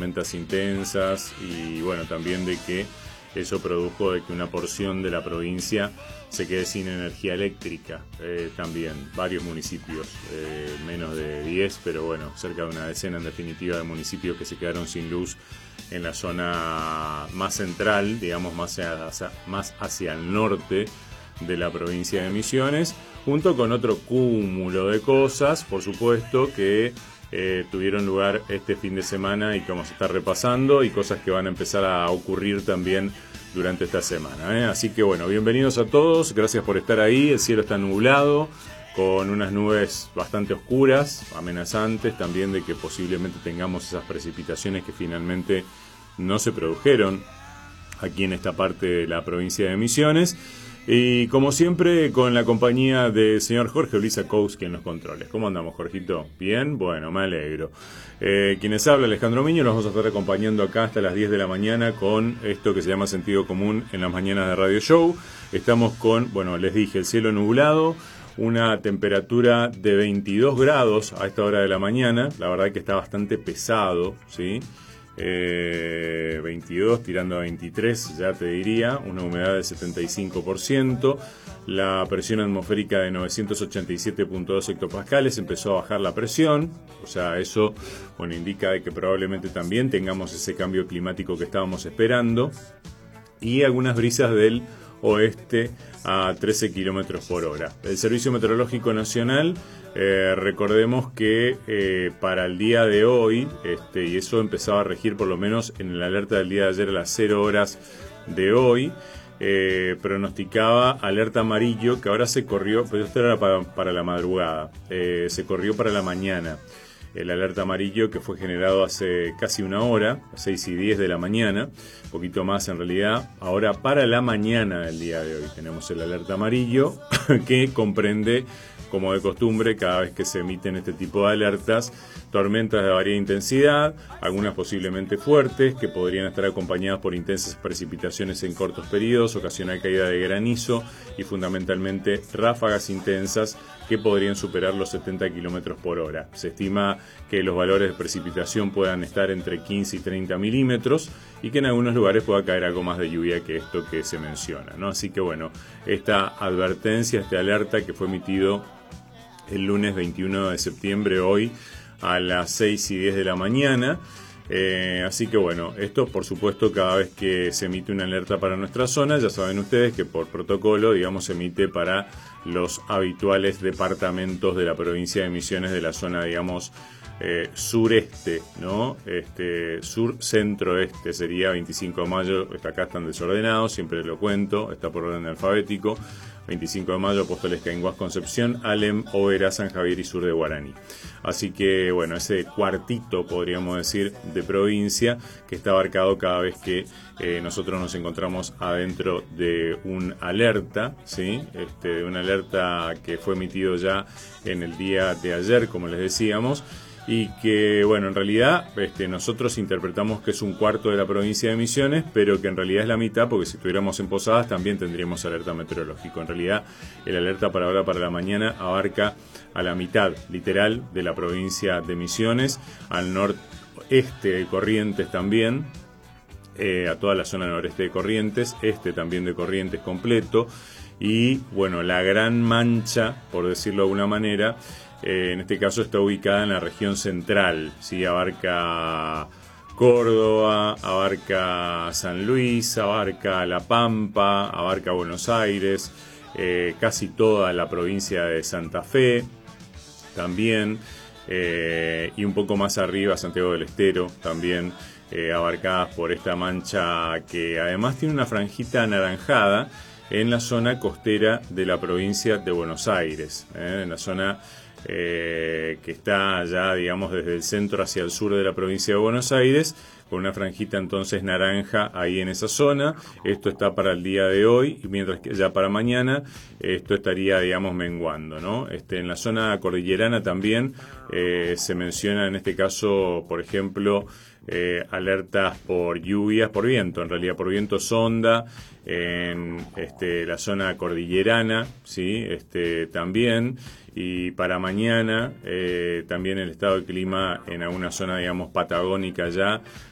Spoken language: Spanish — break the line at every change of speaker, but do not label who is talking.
tormentas intensas y bueno, también de que eso produjo de que una porción de la provincia se quede sin energía eléctrica. También varios municipios, menos de 10, pero bueno, cerca de una decena en definitiva de municipios que se quedaron sin luz en la zona más central, digamos más hacia el norte de la provincia de Misiones, junto con otro cúmulo de cosas, por supuesto, que tuvieron lugar este fin de semana y que vamos a estar repasando, y cosas que van a empezar a ocurrir también durante esta semana. Así que bueno, bienvenidos a todos, gracias por estar ahí. El cielo está nublado, con unas nubes bastante oscuras, amenazantes también de que posiblemente tengamos esas precipitaciones que finalmente no se produjeron aquí en esta parte de la provincia de Misiones. Y como siempre, con la compañía del señor Jorge Luis Akowski en los controles. ¿Cómo andamos, Jorgito? ¿Bien? Bueno, me alegro. Quienes habla, Alejandro Miño, los vamos a estar acompañando acá hasta las 10 de la mañana con esto que se llama Sentido Común en las mañanas de Radio Show. Estamos con, bueno, les dije, el cielo nublado, una temperatura de 22 grados a esta hora de la mañana. La verdad que está bastante pesado, ¿sí? 22 tirando a 23 ya te diría, una humedad del 75%, la presión atmosférica de 987.2 hectopascales, empezó a bajar la presión, o sea, eso bueno, indica de que probablemente también tengamos ese cambio climático que estábamos esperando, y algunas brisas del oeste a 13 kilómetros por hora. El Servicio Meteorológico Nacional, recordemos que para el día de hoy, y eso empezaba a regir por lo menos en la alerta del día de ayer a las 0 horas de hoy, pronosticaba alerta amarillo, que ahora se corrió, pero esto era para la madrugada, se corrió para la mañana. El alerta amarillo que fue generado hace casi una hora, 6:10 de la mañana, un poquito más en realidad. Ahora para la mañana del día de hoy tenemos el alerta amarillo que comprende, como de costumbre, cada vez que se emiten este tipo de alertas, tormentas de variada intensidad, algunas posiblemente fuertes, que podrían estar acompañadas por intensas precipitaciones en cortos periodos, ocasional caída de granizo y fundamentalmente ráfagas intensas que podrían superar los 70 kilómetros por hora. Se estima que los valores de precipitación puedan estar entre 15 y 30 milímetros y que en algunos lugares pueda caer algo más de lluvia que esto que se menciona, ¿no? Así que bueno, esta advertencia, esta alerta que fue emitido el lunes 21 de septiembre, hoy a las 6:10 de la mañana. Así que bueno, esto por supuesto cada vez que se emite una alerta para nuestra zona, ya saben ustedes que por protocolo, digamos, se emite para los habituales departamentos de la provincia de Misiones, de la zona, digamos, sureste, ¿no? Sur-centro-este sería 25 de mayo, acá están desordenados, siempre lo cuento, está por orden alfabético. 25 de mayo, Apóstoles Cainguás, Concepción, Alem, Oberá, San Javier y sur de Guaraní. Así que, bueno, ese cuartito, podríamos decir, de provincia que está abarcado cada vez que nosotros nos encontramos adentro de un alerta, ¿sí? Una alerta que fue emitido ya en el día de ayer, como les decíamos, y que, bueno, en realidad nosotros interpretamos que es un cuarto de la provincia de Misiones, pero que en realidad es la mitad, porque si estuviéramos en Posadas también tendríamos alerta meteorológico. En realidad, el alerta para ahora, para la mañana, abarca a la mitad, literal, de la provincia de Misiones, al noreste de Corrientes también, a toda la zona noreste de Corrientes, también de Corrientes completo, y, bueno, la Gran Mancha, por decirlo de alguna manera, en este caso está ubicada en la región central, ¿sí? Abarca Córdoba, abarca San Luis, abarca La Pampa, abarca Buenos Aires, casi toda la provincia de Santa Fe también, y un poco más arriba Santiago del Estero también, abarcadas por esta mancha que además tiene una franjita anaranjada en la zona costera de la provincia de Buenos Aires, en la zona que está ya, digamos, desde el centro hacia el sur de la provincia de Buenos Aires, con una franjita entonces naranja ahí en esa zona. Esto está para el día de hoy, y mientras que ya para mañana esto estaría, digamos, menguando, ¿no? En la zona cordillerana también se menciona en este caso, por ejemplo, alertas por lluvias, por viento, en realidad por viento sonda en la zona cordillerana, ¿sí? También, y para mañana también el estado del clima en alguna zona, digamos, patagónica ya